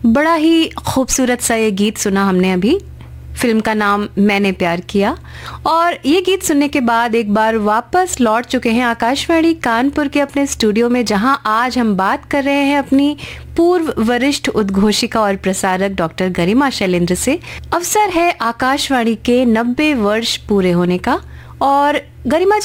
बड़ा ही खूबसूरत सा ये गीत सुना हमने अभी। फिल्म का नाम मैंने प्यार किया। और ये गीत सुनने के बाद एक बार वापस लौट चुके हैं आकाशवाणी कानपुर के अपने स्टूडियो में, जहां आज हम बात कर रहे हैं अपनी पूर्व वरिष्ठ उद्घोषिका और प्रसारक डॉक्टर गरिमा शैलेंद्र से। अवसर है आकाशवाणी के 90 वर्ष पूरे होने का। और गरिमा